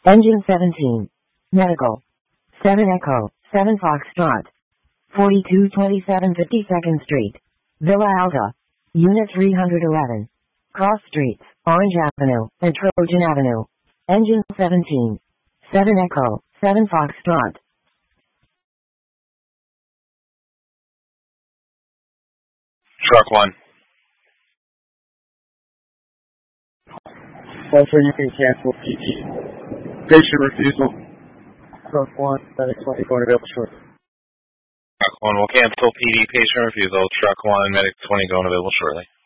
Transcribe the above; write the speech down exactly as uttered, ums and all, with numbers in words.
Engine seventeen. Medical. seven Echo, seven Foxtrot. forty-two twenty-seven fifty-second Street. Villa Alta. Unit three hundred eleven. Cross Streets, Orange Avenue, and Trojan Avenue. Engine seventeen. seven Echo, seven Foxtrot. Truck one. Pleasure, you can cancel P T. Patient refusal. Truck one, medic twenty, going available shortly. Truck one will cancel P D, patient refusal. Truck one, medic twenty, going available shortly.